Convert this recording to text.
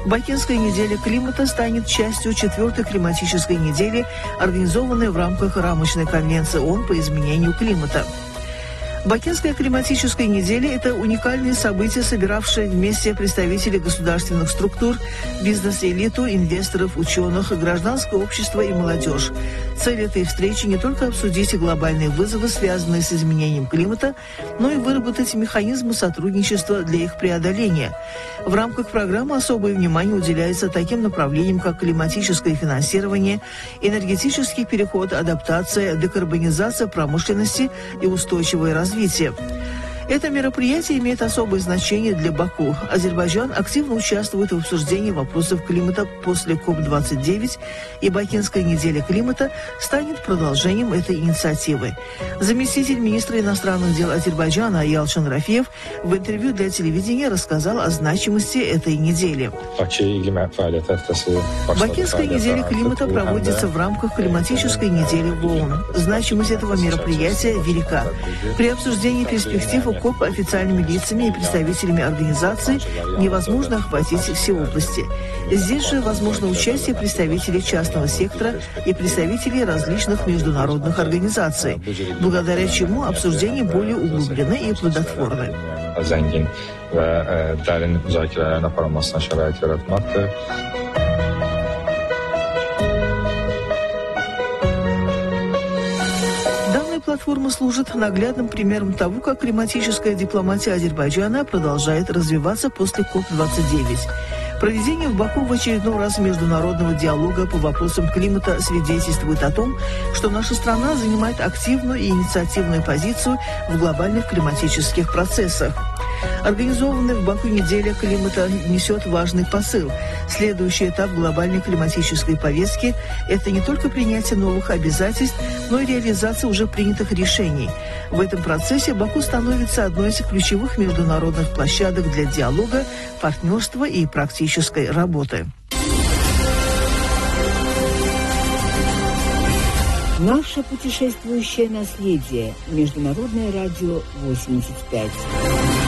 Бакинская неделя климата станет частью 4-й климатической недели, организованной в рамках рамочной конвенции ООН по изменению климата. Бакинская климатическая неделя – это уникальное событие, собиравшее вместе представителей государственных структур, бизнес-элиту, инвесторов, ученых, гражданское общество и молодежь. Цель этой встречи не только обсудить глобальные вызовы, связанные с изменением климата, но и выработать механизмы сотрудничества для их преодоления. В рамках программы особое внимание уделяется таким направлениям, как климатическое финансирование, энергетический переход, адаптация, декарбонизация промышленности и устойчивое развитие. Это мероприятие имеет особое значение для Баку. Азербайджан активно участвует в обсуждении вопросов климата после КОП-29, и Бакинская неделя климата станет продолжением этой инициативы. Заместитель министра иностранных дел Азербайджана Ялчин Рафиев в интервью для телевидения рассказал о значимости этой недели. Бакинская неделя климата проводится в рамках климатической недели в ООН. Значимость этого мероприятия велика. При обсуждении перспектив КОП официальными лицами и представителями организаций невозможно охватить все области. Здесь же возможно участие представителей частного сектора и представителей различных международных организаций, благодаря чему обсуждения более углублены и плодотворны. Платформа служит наглядным примером того, как климатическая дипломатия Азербайджана продолжает развиваться после КОП-29. Проведение в Баку в очередной раз международного диалога по вопросам климата свидетельствует о том, что наша страна занимает активную и инициативную позицию в глобальных климатических процессах. Организованная в Баку неделя климата несет важный посыл. Следующий этап глобальной климатической повестки – это не только принятие новых обязательств, но и реализация уже принятых решений. В этом процессе Баку становится одной из ключевых международных площадок для диалога, партнерства и практической работы. Наше путешествующее наследие. Международное радио 85.